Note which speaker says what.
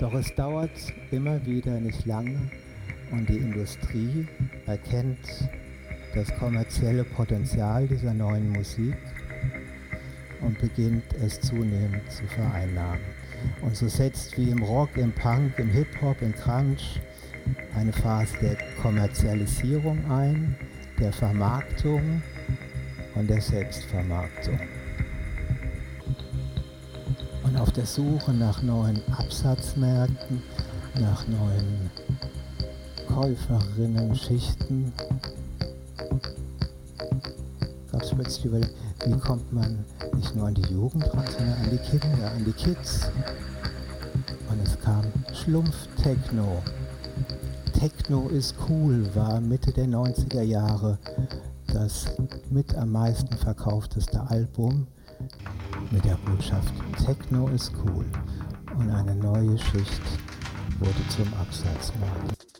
Speaker 1: Doch es dauert immer wieder nicht lange und die Industrie erkennt das kommerzielle Potenzial dieser neuen Musik und beginnt es zunehmend zu vereinnahmen. Und so setzt wie im Rock, im Punk, im Hip-Hop, im Grunge eine Phase der Kommerzialisierung ein, der Vermarktung und der Selbstvermarktung. Und auf der Suche nach neuen Absatzmärkten, nach neuen Käuferinnen-Schichten gab es plötzlich Überlegungen, wie kommt man nicht nur an die Jugend ran, sondern an die Kinder, an die Kids. Und es kam Schlumpf-Techno. Techno ist cool war Mitte der 90er Jahre das mit am meisten verkaufteste Album mit der Botschaft Techno ist cool. Und eine neue Schicht wurde zum Absatzmarkt.